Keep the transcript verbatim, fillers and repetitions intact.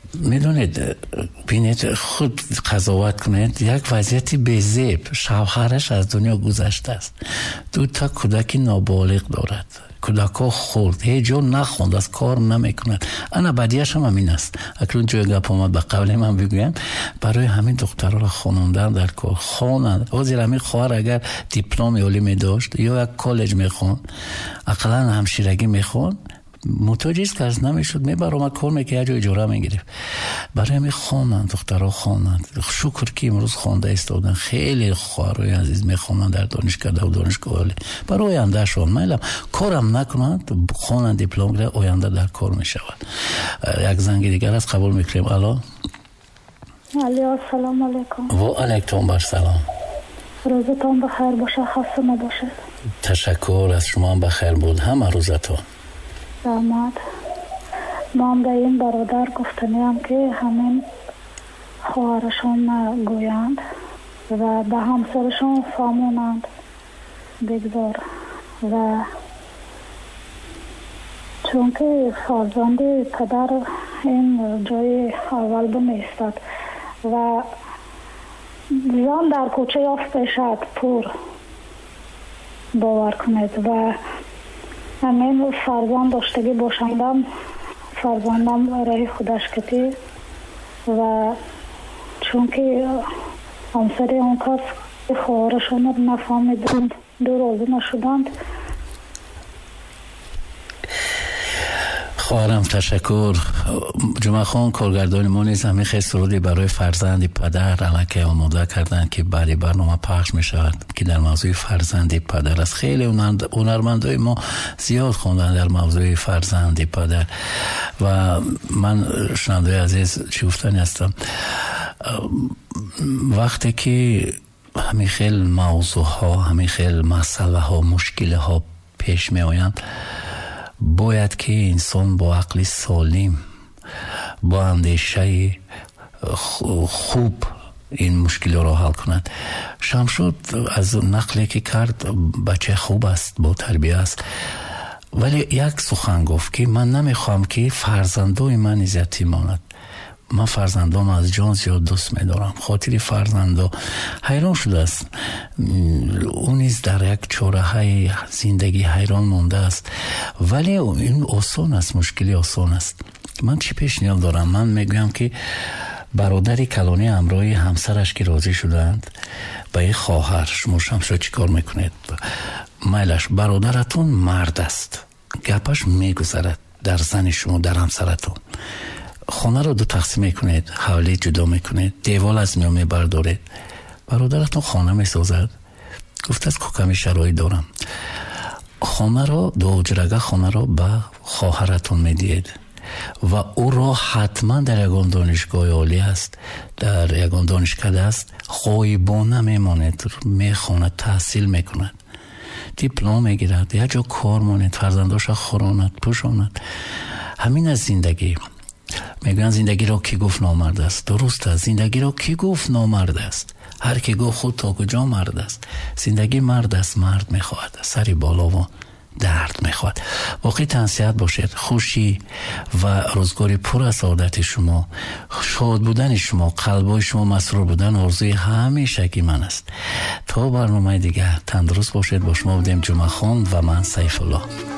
میدونید بینید خود قضاوت کنید، یک وضعیتی بی‌زیب، شوهرش از دنیا گذشته است، دو تا کودک نابالغ دارد، کودکا خورد، هیچ جا نخوند، از کار نمیکند. انا بدیش هم همین است. اکنون جای گپ آمد به قول من بگویم، برای همین دخترها را خوانوندن در کار خوانند. وزیر همین خواهر اگر دیپلم عالی داشت یا یک کالج میخوان، اقلا همشیرگی میخوان، متوجیست که از نمیشد میبرم کار میکه یه جای اجاره میگرفت. برای همین خوانند، دخترها خوانند. شکر که امروز خوانده استادن، خیلی خواهرای عزیز میخوانند در دانشکده و دانشگاه عالی برای آینده شون. میلم کارم نکنند، خوانند، دیپلم گیرند، آینده در کار میشود. یک زنگ دیگر از قبول میکنیم. الو الو، سلام علیکم. و علیکم بر سلام. روزتان بخیر باشه، خسته نباشید. تشکر، از شما هم بخیر بود. همه روزتان. داماد ما هم به این برادر گفتنیم که همین خواهرشون گویند و به همسرشون فهمونند بگذار، و چون که فرزند پدر این جای اول بمیستد و زن در کوچه یافت بشد پور، باور کنید، و همین فرزند داشتگی باشندم، فرزندم رای خودش کتی، و چون که همسر اون کس خواهرشون رو نفهمیدند، دو راضی نشدند. خواهرم تشکر. جمعه خان کارگردان ما نیز همین خیلی سرودی برای فرزند پدر علکه آماده کردن که بعد برنامه پخش می شود که در موضوع فرزند پدر است. خیلی هنرمندای ما زیاد خوندن در موضوع فرزند پدر و من شنونده عزیز چی گفتنی هستم. وقتی که همین خیلی موضوع ها، همین خیلی مسئله ها، مشکل ها پیش می آیند، باید که انسان با عقل سالم، با اندیشه خوب این مشکل را حل کند. شمشاد از نقلی که کرد بچه خوب است، با تربیه است، ولی یک سخن گفت که من نمیخوام که فرزندای من یتیم ماند. من فرزندام از جان زیاد دوست می‌دارم. خاطر فرزندا حیران شده است. اون نیز در یک چاره‌های زندگی حیران مانده است. ولی این آسان است، مشکلی آسان است. من چی پیشنهاد دارم؟ من میگم که برادری کلانی همراه همسرش که راضی شدند، با این خواهر شما شمشو چی کار میکنید؟ میلش برادرتون مرد است، گپش میگذرد در زن شما، در همسرتون. خانه رو دو تقسیم میکنید، حوالی جدا میکنید، دیوال از میان میبردارید، برادرتون خانه میسازد. گفت از کمی شرایط دارم، خانه رو دو اجرگاه خانه رو به خواهرتون میدید و او را حتما در یگان دانشگاه عالی است، در یگان دانشکده است، غایبانه میماند، میخواند، تحصیل میکند، دیپلم میگیرد، یا جا کار ماند، فرزنداش خوراند، پوشاند. همین از زندگی. میگن زندگی را کی گفت نامرد است؟ درست است. زندگی را کی گفت نامرد است؟ هر کی گفت خود تا کجا مرد است. زندگی مرد است، مرد میخواهد، سری بالا و درد میخواد. واقعی تنصیحت باشید. خوشی و روزگاری پر از سعادت شما، شاد بودن شما، قلبای شما مسرور بودن آرزوی همیشگی من است. تا برنامه دیگه تندرست باشید. با شما بودیم جمعه خان و من سیف الله.